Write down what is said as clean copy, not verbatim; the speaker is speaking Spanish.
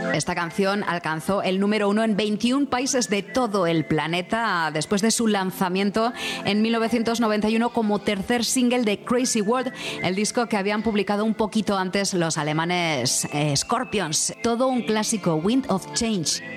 Esta canción alcanzó el número 1 en 21 países de todo el planeta después de su lanzamiento en 1991 como tercer single de Crazy World, el disco que habían publicado un poquito antes los alemanes Scorpions. Todo un clásico, Wind of Change.